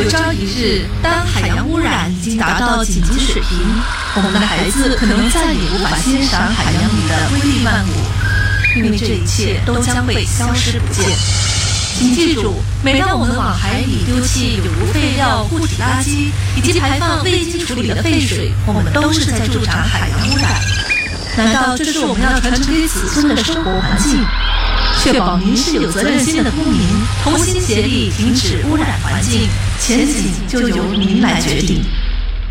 有朝一日，当海洋污染已经达到紧急水平，我们的孩子可能再也无法欣赏海洋里的瑰丽万物，因为这一切都将会消失不见。请记住，每当我们往海里丢弃有毒废料、固体垃圾以及排放未经处理的废水，我们都是在助长海洋污染。难道这是我们要传承给子孙的生活环境？确保您是有责任心的公民，同心协力停止污染环境，前景就由您来决定。